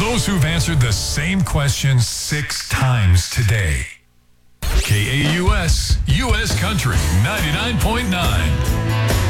those who've answered the same question 6 times today. KAUS, U.S. Country 99.9.